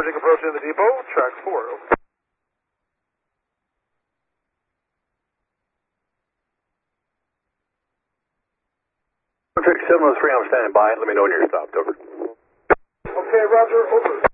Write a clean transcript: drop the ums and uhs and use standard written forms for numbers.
Approaching the depot, track 4. Trick 703, I'm standing by. Let me know when you're stopped. Over. Okay, Roger, over.